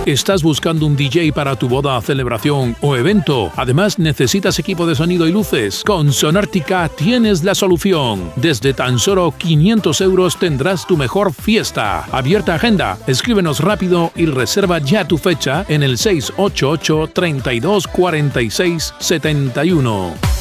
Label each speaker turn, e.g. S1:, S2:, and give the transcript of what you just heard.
S1: ¿Estás buscando un DJ para tu boda, celebración o evento? Además, ¿necesitas equipo de sonido y luces? Con Sonártica tienes la solución. Desde tan solo 500 € tendrás tu mejor fiesta. Abierta agenda. Escríbenos rápido y reserva ya tu fecha en el 688 32 46 71.